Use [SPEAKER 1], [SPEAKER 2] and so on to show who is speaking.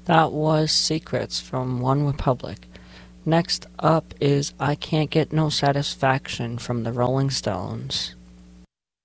[SPEAKER 1] That was Secrets from One Republic. Next up is I Can't Get No Satisfaction from the Rolling Stones.